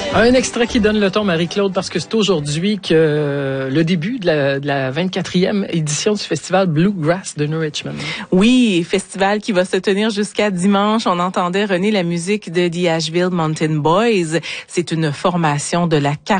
Un extrait qui donne le ton, Marie-Claude, parce que c'est aujourd'hui que le début de la 24e édition du festival Bluegrass de New Richmond. Oui, festival qui va se tenir jusqu'à dimanche. On entendait, René, la musique de The Asheville Mountain Boys. C'est une formation de la